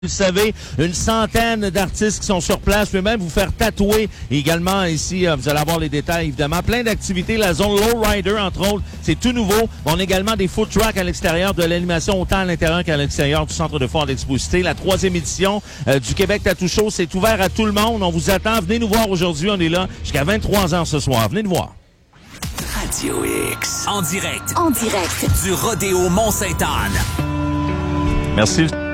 Vous le savez, une centaine d'artistes qui sont sur place. Je peux même vous faire tatouer également ici. Vous allez avoir les détails, évidemment. Plein d'activités. La zone Lowrider, entre autres, c'est tout nouveau. On a également des food trucks à l'extérieur de l'animation, autant à l'intérieur qu'à l'extérieur du centre de foire d'Exposité. La 3e édition du Québec Tattoo Show, c'est ouvert à tout le monde. On vous attend. Venez nous voir aujourd'hui. On est là jusqu'à 23h ce soir. Venez nous voir. Radio X. En direct du Rodéo Mont-Sainte-Anne. Merci.